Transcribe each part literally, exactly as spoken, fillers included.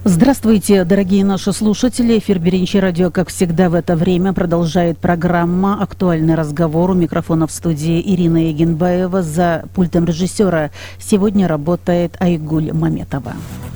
Здравствуйте, дорогие наши слушатели. Эфир Беренчи радио, как всегда в это время, продолжает программа «Актуальный разговор». У микрофона в студии Ирина Егенбаева. За пультом режиссера сегодня работает Айгуль Маметова.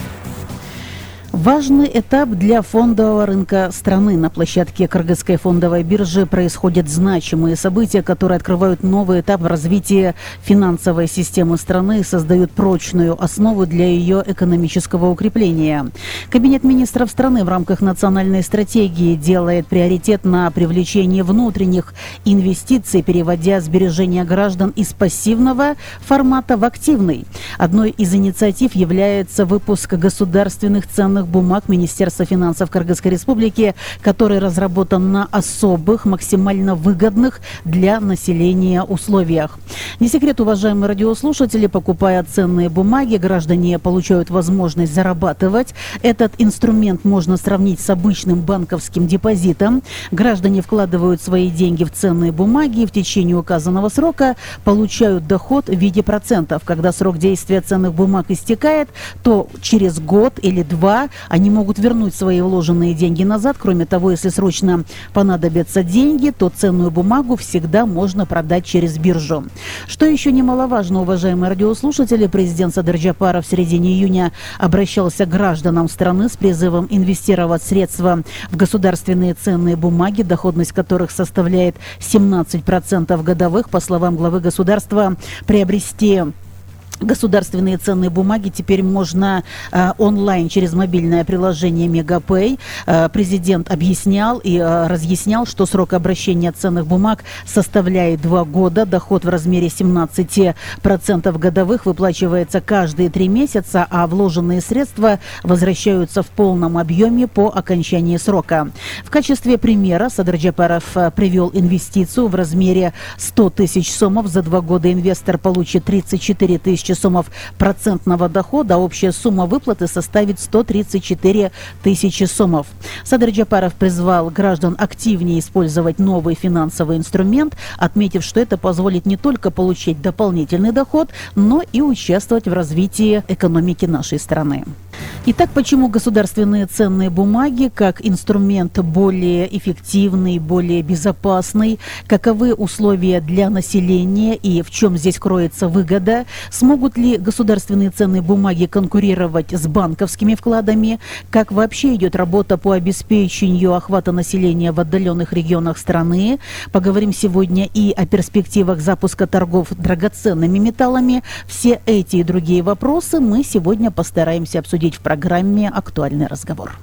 Важный этап для фондового рынка страны. На площадке Кыргызской фондовой биржи происходят значимые события, которые открывают новый этап в развитии финансовой системы страны и создают прочную основу для ее экономического укрепления. Кабинет министров страны в рамках национальной стратегии делает приоритет на привлечение внутренних инвестиций, переводя сбережения граждан из пассивного формата в активный. Одной из инициатив является выпуск государственных ценных бумаг Министерства финансов Кыргызской Республики, который разработан на особых, максимально выгодных для населения условиях. Не секрет, уважаемые радиослушатели, покупая ценные бумаги, граждане получают возможность зарабатывать. Этот инструмент можно сравнить с обычным банковским депозитом. Граждане вкладывают свои деньги в ценные бумаги и в течение указанного срока получают доход в виде процентов. Когда срок действия ценных бумаг истекает, то через год или два они могут вернуть свои вложенные деньги назад. Кроме того, если срочно понадобятся деньги, то ценную бумагу всегда можно продать через биржу. Что еще немаловажно, уважаемые радиослушатели, президент Садыр Джапаров в середине июня обращался к гражданам страны с призывом инвестировать средства в государственные ценные бумаги, доходность которых составляет семнадцать процентов годовых. По словам главы государства, приобрести государственные ценные бумаги теперь можно э, онлайн через мобильное приложение Мегапэй. Э, президент объяснял и э, разъяснял, что срок обращения ценных бумаг составляет два года. Доход в размере семнадцать процентов годовых выплачивается каждые три месяца, а вложенные средства возвращаются в полном объеме по окончании срока. В качестве примера Садыр Джапаров э, привел инвестицию в размере сто тысяч сомов. За два года инвестор получит тридцать четыре тысячи сомов процентного дохода, а общая сумма выплаты составит сто тридцать четыре тысячи сомов. Садыр Джапаров призвал граждан активнее использовать новый финансовый инструмент, отметив, что это позволит не только получить дополнительный доход, но и участвовать в развитии экономики нашей страны. Итак, почему государственные ценные бумаги как инструмент более эффективный, более безопасный? Каковы условия для населения и в чем здесь кроется выгода? Смогут ли государственные ценные бумаги конкурировать с банковскими вкладами? Как вообще идет работа по обеспечению охвата населения в отдаленных регионах страны? Поговорим сегодня и о перспективах запуска торгов драгоценными металлами. Все эти и другие вопросы мы сегодня постараемся обсудить в программе «Актуальный разговор».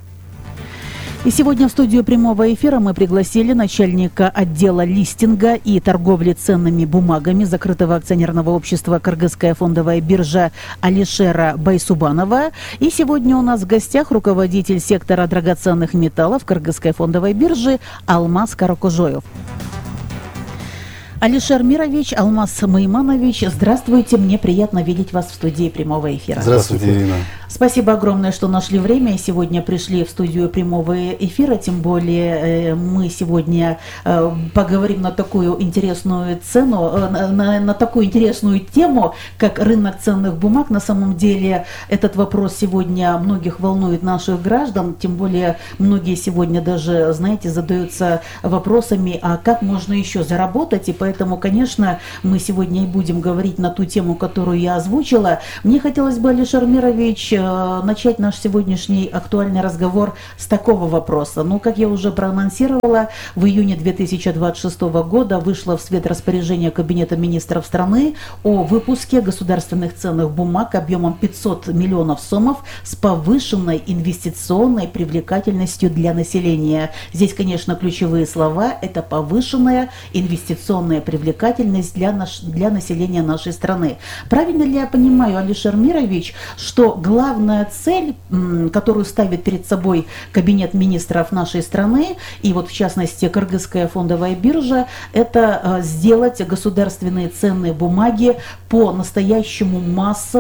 И сегодня в студию прямого эфира мы пригласили начальника отдела листинга и торговли ценными бумагами закрытого акционерного общества «Кыргызская фондовая биржа» Алишера Байсубанова. И сегодня у нас в гостях руководитель сектора драгоценных металлов Кыргызской фондовой биржи Алмаз Каракожоев. Алишер Мирович, Алмаз Майманович, здравствуйте. Мне приятно видеть вас в студии прямого эфира. Здравствуйте, Ирина. Спасибо огромное, что нашли время и сегодня пришли в студию прямого эфира. Тем более мы сегодня поговорим на такую интересную цену, на, на такую интересную тему, как рынок ценных бумаг. На самом деле этот вопрос сегодня многих волнует, наших граждан. Тем более многие сегодня даже, знаете, задаются вопросами, а как можно еще заработать. И поэтому, конечно, мы сегодня и будем говорить на ту тему, которую я озвучила. Мне хотелось бы, Алишер Мирович, начать наш сегодняшний актуальный разговор с такого вопроса. Ну, как я уже проанонсировала, в июне две тысячи двадцать шестого года вышло в свет распоряжение Кабинета министров страны о выпуске государственных ценных бумаг объемом пятьсот миллионов сомов с повышенной инвестиционной привлекательностью для населения. Здесь, конечно, ключевые слова – это повышенная инвестиционная привлекательность для, наш, для населения нашей страны. Правильно ли я понимаю, Алишер Мирович, что главная цель, которую ставит перед собой Кабинет министров нашей страны, и вот в частности Кыргызская фондовая биржа, это сделать государственные ценные бумаги по настоящему массовым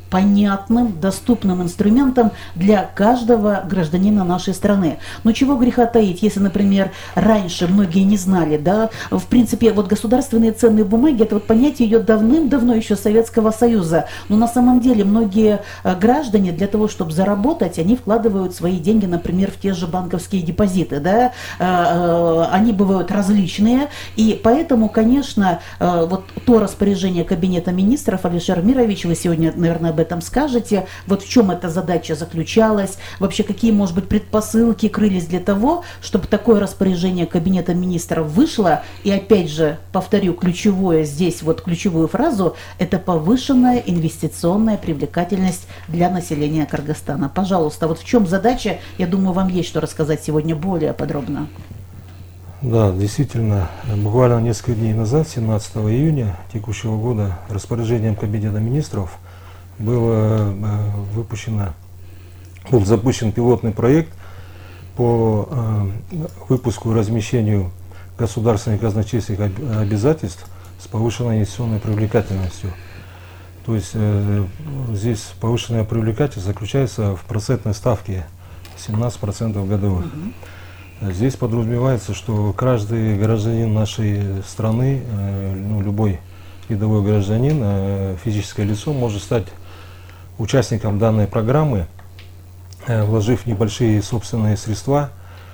понятным, доступным инструментом для каждого гражданина нашей страны. Но чего греха таить, если, например, раньше многие не знали, да, в принципе, вот государственные ценные бумаги, это вот понятие ее давным-давно еще Советского Союза, но на самом деле многие граждане для того, чтобы заработать, они вкладывают свои деньги, например, в те же банковские депозиты, да, они бывают различные, и поэтому, конечно, вот то распоряжение Кабинета министров, Алишер Мирович, вы сегодня, наверное, об этом скажете, вот в чем эта задача заключалась, вообще какие, может быть, предпосылки крылись для того, чтобы такое распоряжение Кабинета министров вышло, и опять же, повторю, ключевое здесь, вот ключевую фразу, это повышенная инвестиционная привлекательность для населения Кыргызстана. Пожалуйста, вот в чем задача, я думаю, вам есть что рассказать сегодня более подробно. Да, действительно, буквально несколько дней назад, семнадцатого июня текущего года, распоряжением Кабинета министров было выпущено, был запущен пилотный проект по выпуску и размещению государственных казначейских обязательств с повышенной инвестиционной привлекательностью. То есть здесь повышенная привлекательность заключается в процентной ставке семнадцать процентов годовых. Здесь подразумевается, что каждый гражданин нашей страны, ну, любой рядовой гражданин, физическое лицо, может стать участником данной программы, вложив небольшие собственные средства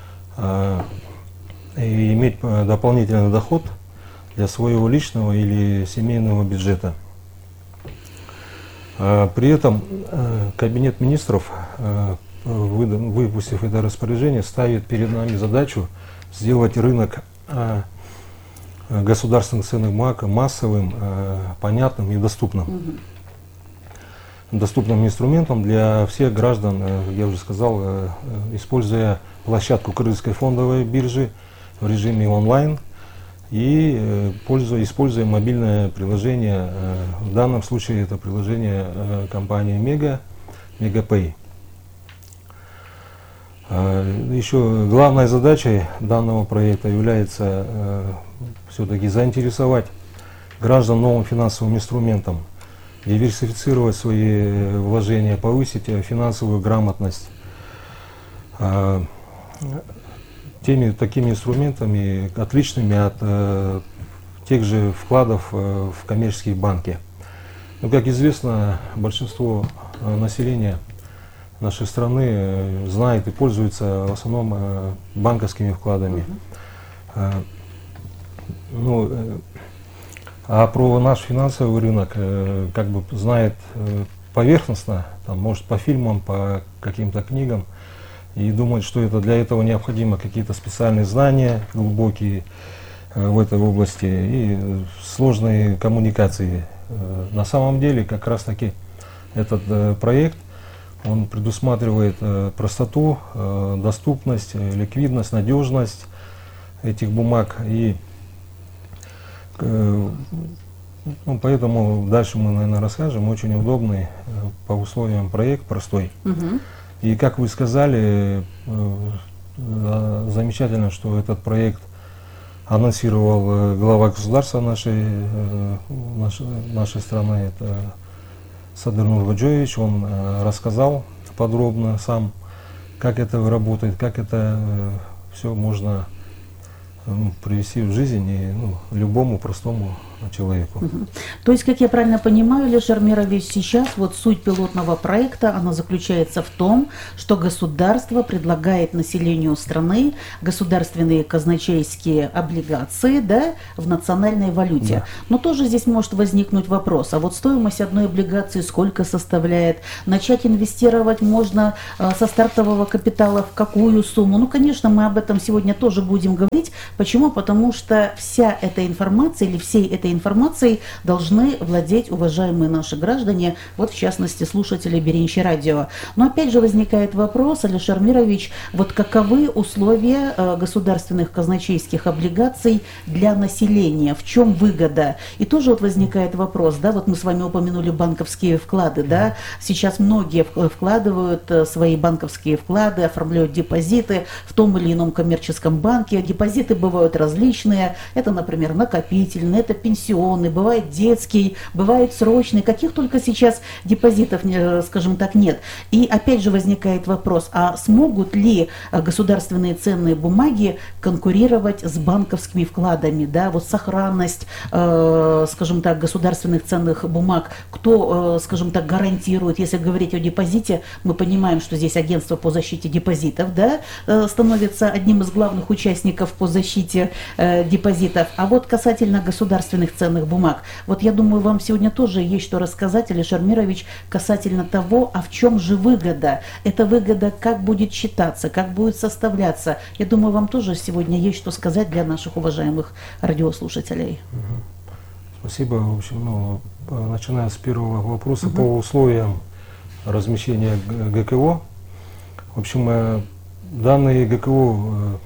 и иметь дополнительный доход для своего личного или семейного бюджета. При этом Кабинет министров, выпустив это распоряжение, ставит перед нами задачу сделать рынок государственных ценных бумаг массовым, понятным и доступным. Mm-hmm. Доступным инструментом для всех граждан, как я уже сказал, используя площадку Кыргызской фондовой биржи в режиме онлайн и пользуя, используя мобильное приложение. В данном случае это приложение компании Мега, Мегапэй. Еще главной задачей данного проекта является э, все-таки заинтересовать граждан новым финансовым инструментом, диверсифицировать свои вложения, повысить финансовую грамотность э, теми такими инструментами, отличными от э, тех же вкладов э, в коммерческие банки. Но, как известно, большинство э, населения нашей страны знает и пользуется в основном банковскими вкладами. Uh-huh. Ну, а про наш финансовый рынок как бы знает поверхностно, там, может по фильмам, по каким-то книгам, и думает, что это для этого необходимо какие-то специальные знания глубокие в этой области и сложные коммуникации. На самом деле как раз таки этот проект, он предусматривает э, простоту, э, доступность, э, ликвидность, надежность этих бумаг. И э, ну, поэтому дальше мы, наверное, расскажем. Очень удобный э, по условиям проект, простой. Uh-huh. И как вы сказали, э, э, замечательно, что этот проект анонсировал э, глава государства нашей, э, нашей, нашей страны. Это Садыр Нурбаджоевич, он э, рассказал подробно сам, как это работает, как это э, все можно э, привести в жизнь и, ну, любому простому человеку. Угу. То есть, как я правильно понимаю, Алишер Мирович, сейчас вот суть пилотного проекта, она заключается в том, что государство предлагает населению страны государственные казначейские облигации, да, в национальной валюте. Да. Но тоже здесь может возникнуть вопрос, а вот стоимость одной облигации сколько составляет? Начать инвестировать можно э, со стартового капитала в какую сумму? Ну, конечно, мы об этом сегодня тоже будем говорить. Почему? Потому что вся эта информация или всей этой информацией должны владеть уважаемые наши граждане, вот в частности слушатели Беренчи радио. Но опять же возникает вопрос, Алишер Мирович, вот каковы условия э, государственных казначейских облигаций для населения, в чем выгода? И тоже вот возникает вопрос, да, вот мы с вами упомянули банковские вклады, да, сейчас многие вкладывают свои банковские вклады, оформляют депозиты в том или ином коммерческом банке, депозиты бывают различные, это, например, накопительные, это пенсионные, пенсионный, бывает детский, бывает срочный, каких только сейчас депозитов, скажем так, нет. И опять же возникает вопрос, а смогут ли государственные ценные бумаги конкурировать с банковскими вкладами, да, вот сохранность, э, скажем так, государственных ценных бумаг, кто, э, скажем так, гарантирует, если говорить о депозите, мы понимаем, что здесь агентство по защите депозитов, да, э, становится одним из главных участников по защите э, депозитов, а вот касательно государственных ценных бумаг, вот я думаю, вам сегодня тоже есть что рассказать, Алишер Мирович, касательно того, а в чем же выгода, эта выгода как будет считаться, как будет составляться, я думаю, вам тоже сегодня есть что сказать для наших уважаемых радиослушателей. Спасибо. В общем, ну, начиная с первого вопроса Угу. по условиям размещения ГКО. В общем, данные ГКО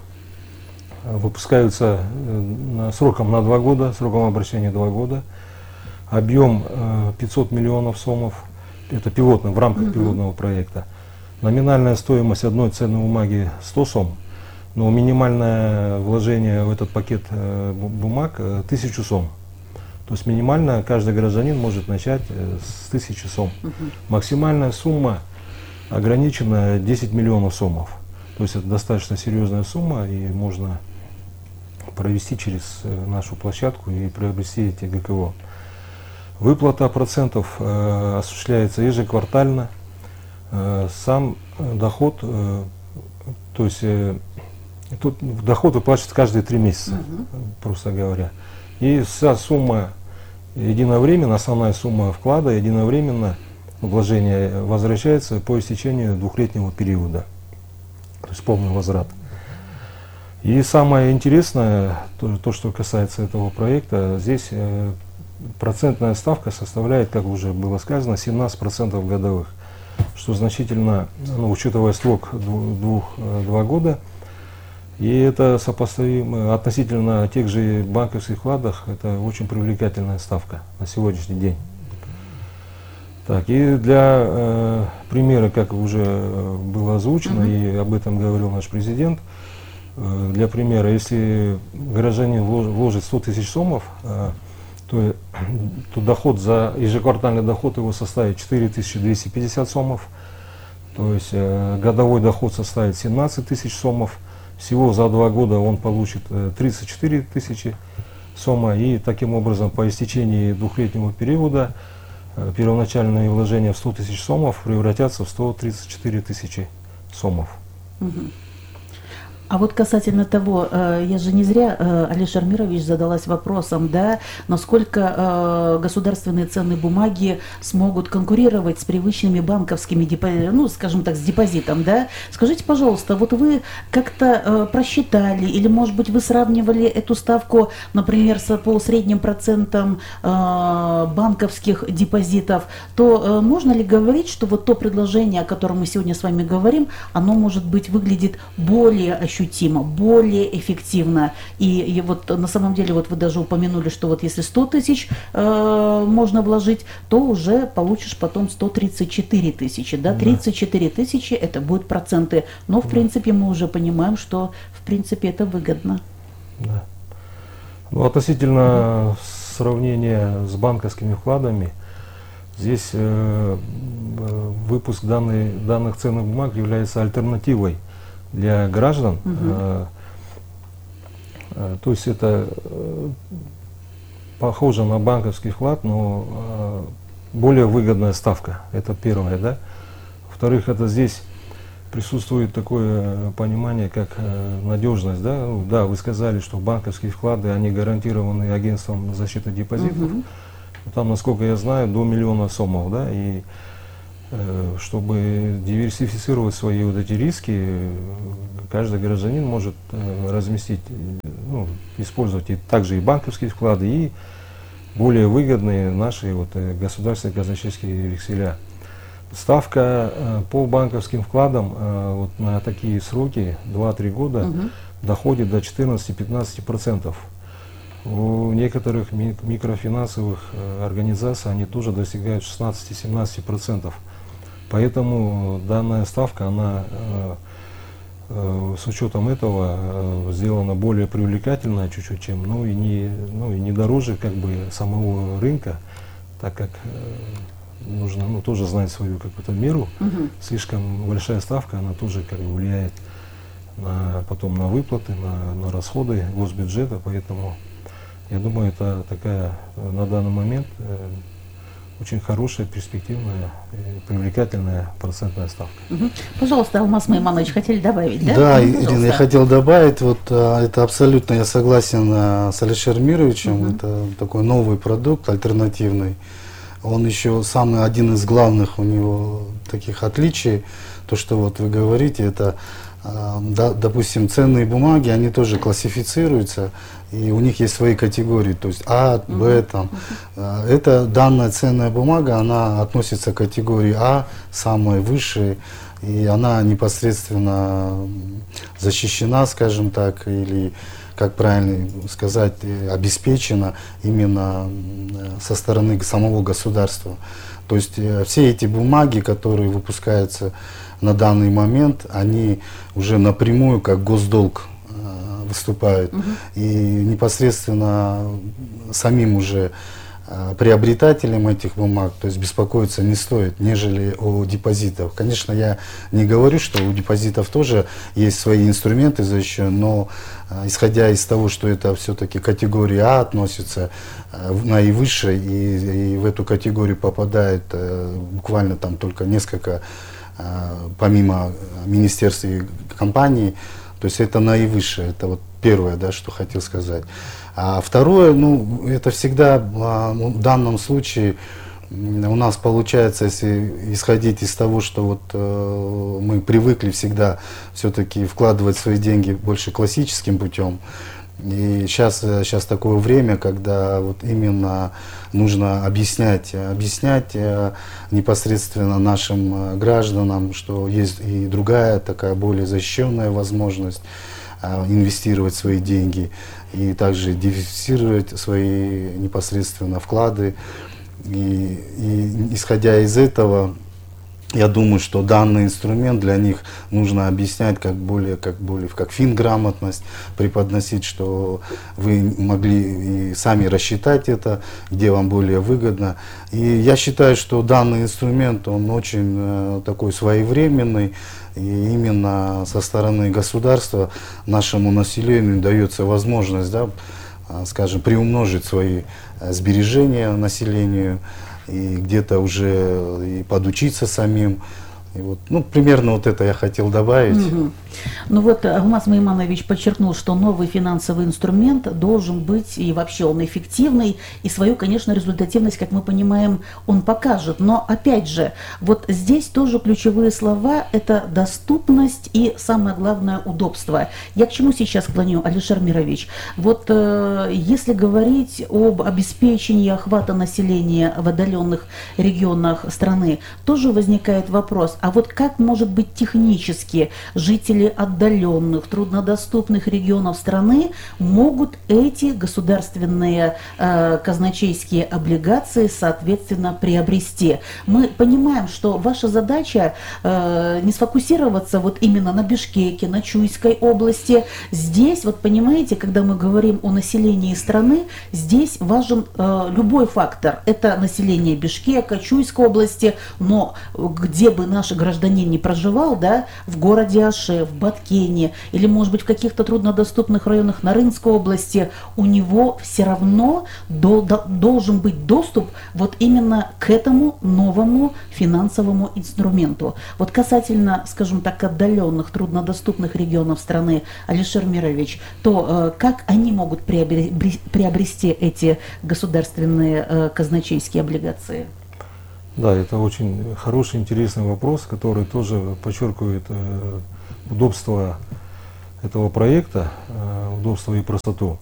выпускаются на, сроком на два года, сроком обращения два года. Объем пятьсот миллионов сомов, это пилотный, в рамках угу. пилотного проекта. Номинальная стоимость одной ценной бумаги сто сом, но минимальное вложение в этот пакет бумаг тысячу сом. То есть минимально каждый гражданин может начать с тысячи сом. Uh-huh. Максимальная сумма ограничена десять миллионов сомов. То есть это достаточно серьезная сумма, и можно провести через нашу площадку и приобрести эти ГКО. Выплата процентов э, осуществляется ежеквартально. Э, сам доход, э, то есть э, тут доход выплачивается каждые три месяца, uh-huh. просто говоря. И вся сумма единовременно, основная сумма вклада единовременно вложение возвращается по истечению двухлетнего периода, то есть полный возврат. И самое интересное, то, то что касается этого проекта, здесь э, процентная ставка составляет, как уже было сказано, семнадцать процентов годовых, что значительно, ну, учитывая срок двух, двух, два года. И это сопоставимо относительно тех же банковских вкладов, это очень привлекательная ставка на сегодняшний день. Так, и для э, примера, как уже было озвучено, mm-hmm. и об этом говорил наш президент, э, для примера, если гражданин вложит сто тысяч сомов, э, то, то доход за ежеквартальный доход его составит четыре тысячи двести пятьдесят сомов, то есть э, годовой доход составит семнадцать тысяч сомов. Всего за два года он получит тридцать четыре тысячи сома, и таким образом по истечении двухлетнего периода первоначальные вложения в сто тысяч сомов превратятся в сто тридцать четыре тысячи сомов. Угу. А вот касательно того, я же не зря, Алишер Мирович, задалась вопросом, да, насколько государственные ценные бумаги смогут конкурировать с привычными банковскими депозитами, ну, скажем так, с депозитом, да. Скажите, пожалуйста, вот вы как-то просчитали или, может быть, вы сравнивали эту ставку, например, по средним процентам банковских депозитов, то можно ли говорить, что вот то предложение, о котором мы сегодня с вами говорим, оно, может быть, выглядит более ощутимо? ощутимо, более эффективно. И, и вот на самом деле вот вы даже упомянули, что вот если сто тысяч э, можно вложить, то уже получишь потом сто тридцать четыре тысячи. Да? тридцать четыре тысячи это будут проценты. Но в да. принципе мы уже понимаем, что в принципе это выгодно. Да. Ну, относительно угу. сравнения с банковскими вкладами, здесь э, выпуск данной, данных ценных бумаг является альтернативой для граждан, угу. э, э, то есть это э, похоже на банковский вклад, но э, более выгодная ставка, это первое, да. Во-вторых, это здесь присутствует такое понимание, как э, надежность, да. Ну, да, вы сказали, что банковские вклады, они гарантированы агентством защиты депозитов, угу. там, насколько я знаю, до миллиона сомов, да, и чтобы диверсифицировать свои вот эти риски, каждый гражданин может разместить, ну, использовать и также и банковские вклады, и более выгодные наши вот государственные казначейские векселя. Ставка по банковским вкладам вот на такие сроки, два-три года, угу. доходит до четырнадцати-пятнадцати процентов. У некоторых микрофинансовых организаций они тоже достигают шестнадцати-семнадцати процентов. Поэтому данная ставка, она э, с учетом этого э, сделано более привлекательно чуть-чуть, чем, ну и не, ну и не дороже как бы самого рынка, так как э, нужно, ну, тоже знать свою какую-то меру. Мгм. Слишком большая ставка, она тоже как бы влияет на, потом на выплаты, на, на расходы госбюджета, поэтому я думаю, это такая э, на данный момент э, очень хорошая, перспективная, и привлекательная процентная ставка. Мгм. Пожалуйста, Алмаз Майманович, хотели добавить, да? Да, Ну, Ирина, я пожалуйста. хотел добавить, вот а, это абсолютно я согласен а, с Алишером Мировичем, Мгм. это такой новый продукт, альтернативный. Он еще самый один из главных у него таких отличий, то, что вот вы говорите, это, а, да, допустим, ценные бумаги, они тоже классифицируются, и у них есть свои категории, то есть А, Б, там. А, Эта данная ценная бумага, она относится к категории А, самой высшей, и она непосредственно м, защищена, скажем так, или, как правильно сказать, э, обеспечена именно м, со стороны самого государства. То есть э, все эти бумаги, которые выпускаются на данный момент, они уже напрямую как госдолг э, выступают. И непосредственно самим уже э, приобретателям этих бумаг, то есть беспокоиться не стоит, нежели о депозитах. Конечно, я не говорю, что у депозитов тоже есть свои инструменты защиты, но э, исходя из того, что это все-таки категория А относится, э, в- наивысшей, и, и в эту категорию попадает э, буквально там только несколько, э, помимо э, министерств и компаний, то есть это наивысшее, это вот первое, да, что хотел сказать. А второе, ну, это всегда а, ну, в данном случае м, у нас получается, если исходить из того, что вот э, мы привыкли всегда все-таки вкладывать свои деньги больше классическим путем. И сейчас, э, сейчас такое время, когда вот именно нужно объяснять, объяснять э, непосредственно нашим э, гражданам, что есть и другая такая более защищенная возможность э, инвестировать свои деньги и также диверсифицировать свои непосредственно вклады. И, и исходя из этого, я думаю, что данный инструмент для них нужно объяснять как более, как более, как финграмотность, преподносить, что вы могли и сами рассчитать это, где вам более выгодно. И я считаю, что данный инструмент, он очень э, такой своевременный, и именно со стороны государства нашему населению дается возможность, да, а, скажем, приумножить свои э, сбережения населению, и где-то уже и подучиться самим. И вот, ну, примерно вот это я хотел добавить. Мгм. Ну вот Алмаз Майманович подчеркнул, что новый финансовый инструмент должен быть, и вообще он эффективный, и свою, конечно, результативность, как мы понимаем, он покажет. Но опять же, вот здесь тоже ключевые слова – это доступность и, самое главное, удобство. Я к чему сейчас клоню, Алишер Мирович? Вот э, если говорить об обеспечении охвата населения в отдаленных регионах страны, тоже возникает вопрос, а вот как может быть технически жители отдаленных, труднодоступных регионов страны могут эти государственные э, казначейские облигации, соответственно, приобрести? Мы понимаем, что ваша задача э, не сфокусироваться вот именно на Бишкеке, на Чуйской области. Здесь, вот понимаете, когда мы говорим о населении страны, здесь важен э, любой фактор. Это население Бишкека, Чуйской области, но где бы наш гражданин не проживал, да, в городе Аше, в Баткене или, может быть, в каких-то труднодоступных районах Нарынской области, у него все равно до- до- должен быть доступ вот именно к этому новому финансовому инструменту. Вот касательно, скажем так, отдаленных, труднодоступных регионов страны, Алишер Мирович, то э, как они могут приобре- приобрести эти государственные э, казначейские облигации? Да, это очень хороший, интересный вопрос, который тоже подчеркивает э, удобство этого проекта, э, удобство и простоту.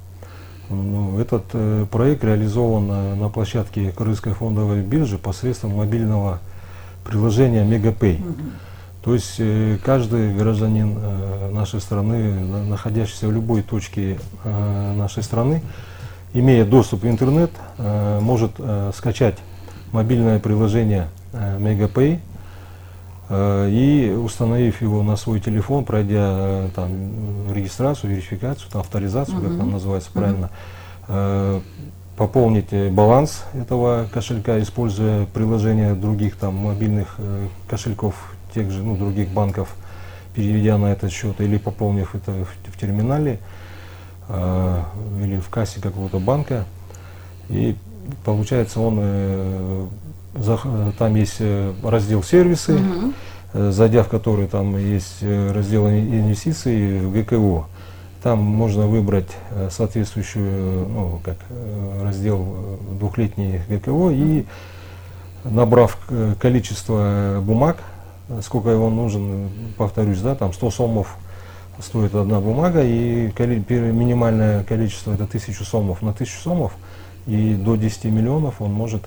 Ну, этот э, проект реализован на, на площадке Кыргызской фондовой биржи посредством мобильного приложения Мегапэй. То есть э, каждый гражданин э, нашей страны, на- находящийся в любой точке э, нашей страны, имея доступ в интернет, э, может э, скачать мобильное приложение э, Мегапэй, Э, И установив его на свой телефон, пройдя э, там регистрацию, верификацию, там, авторизацию, как Мгм. там называется Мгм. правильно, э, пополнить э, баланс этого кошелька, используя приложение других там мобильных э, кошельков, тех же, ну, других банков, переведя на этот счет или пополнив это в, в терминале э, или в кассе какого-то банка. И получается он, э, зах- э, там есть э, раздел сервисы, Мгм. э, зайдя в который там есть э, раздел ин- инвестиций в ГКО. Там можно выбрать э, соответствующую, ну, как э, раздел э, двухлетний ГКО и, набрав э, количество бумаг, э, сколько его нужен, повторюсь, да, там сто сомов стоит одна бумага, и коли- пер- минимальное количество это тысячу сомов на тысячу сомов, и до десяти миллионов он может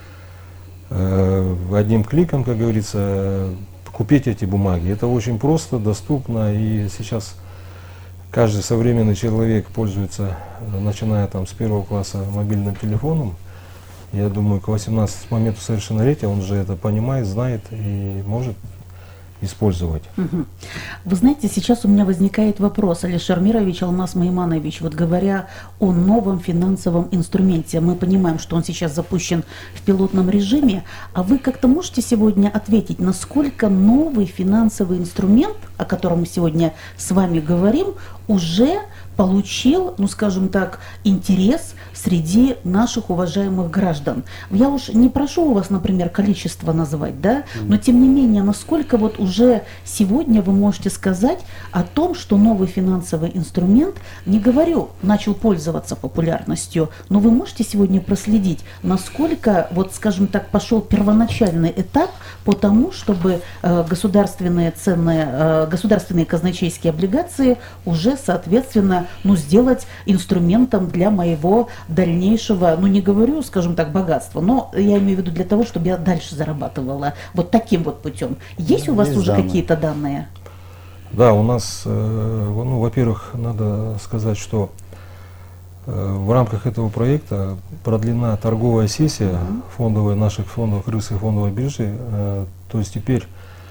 э, одним кликом, как говорится, купить эти бумаги. Это очень просто, доступно, и сейчас каждый современный человек пользуется, э, начиная там с первого класса, мобильным телефоном. Я думаю, к восемнадцати, с момента совершеннолетия он уже это понимает, знает и может использовать. Мгм. Вы знаете, сейчас у меня возникает вопрос, Алишер Мирович, Алмаз Майманович, вот говоря о новом финансовом инструменте, мы понимаем, что он сейчас запущен в пилотном режиме, а вы как-то можете сегодня ответить, насколько новый финансовый инструмент, о котором мы сегодня с вами говорим, уже получил, ну скажем так, интерес среди наших уважаемых граждан. Я уж не прошу у вас, например, количество назвать, да, но тем не менее, насколько вот уже сегодня вы можете сказать о том, что новый финансовый инструмент, не говорю, начал пользоваться популярностью, но вы можете сегодня проследить, насколько, вот скажем так, пошел первоначальный этап по тому, чтобы э, государственные ценные, э, государственные казначейские облигации уже, соответственно, ну, сделать инструментом для моего дальнейшего, ну, не говорю, скажем так, богатства, но я имею в виду для того, чтобы я дальше зарабатывала вот таким вот путем. Есть у вас Есть уже данные. какие-то данные? Да, у нас, э, ну, во-первых, надо сказать, что э, в рамках этого проекта продлена торговая сессия Мгм. фондовой, наших фондов, Крымской фондовой биржи. Э, то есть теперь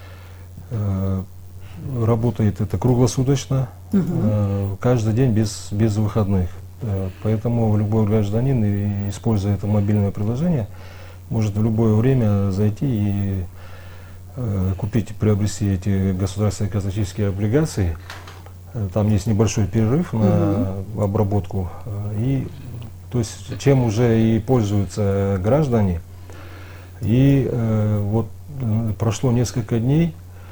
э, работает это круглосуточно, Мгм. э, каждый день без, без выходных. Э, поэтому любой гражданин, и- используя это мобильное приложение, может в любое время зайти и э, купить, приобрести эти государственные казначейские облигации. Э, Там есть небольшой перерыв на обработку. э, И, то есть, чем уже и пользуются граждане. И э, вот э, прошло несколько дней,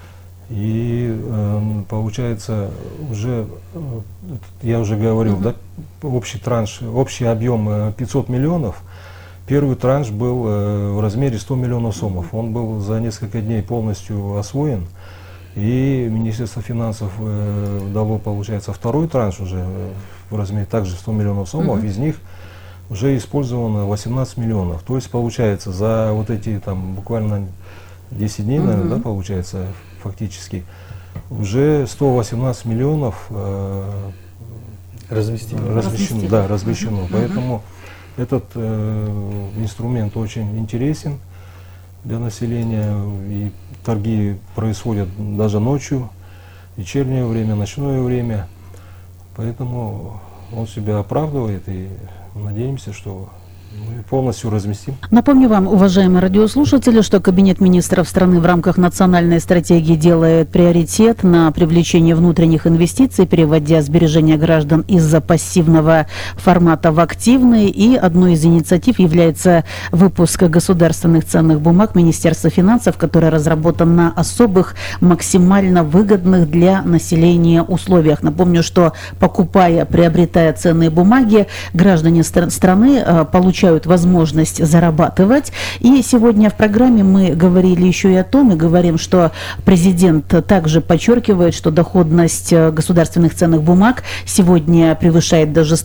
и э, получается уже, э, я уже говорил, Мгм. да, общий транш, общий объем э, пятьсот миллионов. Первый транш был э, в размере сто миллионов сомов. Он был за несколько дней полностью освоен. И Министерство финансов э, дало, получается, второй транш уже э, в размере также сто миллионов сомов. Мгм. Из них уже использовано восемнадцать миллионов. То есть, получается, за вот эти там буквально десять дней, наверное, Мгм. да, получается, фактически, уже сто восемнадцать миллионов э, Разместили. размещено, Разместили. да, размещено. Мгм. Поэтому этот э, инструмент очень интересен для населения, и торги происходят даже ночью, вечернее время, ночное время. Поэтому он себя оправдывает, и надеемся, что мы полностью разместим. Напомню вам, уважаемые радиослушатели, что Кабинет министров страны в рамках национальной стратегии делает приоритет на привлечение внутренних инвестиций, переводя сбережения граждан из-за пассивного формата в активный. И одной из инициатив является выпуск государственных ценных бумаг Министерства финансов, который разработан на особых, максимально выгодных для населения условиях. Напомню, что покупая, приобретая ценные бумаги, граждане стра- страны э, получают возможность зарабатывать. И сегодня в программе мы говорили еще и о том, и говорим, что президент также подчеркивает, что доходность э, государственных ценных бумаг сегодня превышает даже